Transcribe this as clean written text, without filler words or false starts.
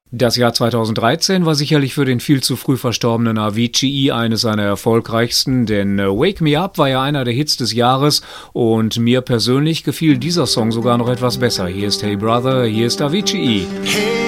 Das Jahr 2013 war sicherlich für den viel zu früh verstorbenen Avicii eines seiner erfolgreichsten, denn Wake Me Up war ja einer der Hits des Jahres und mir persönlich gefiel dieser Song sogar noch etwas besser. Hier ist Hey Brother, hier ist Avicii. Hey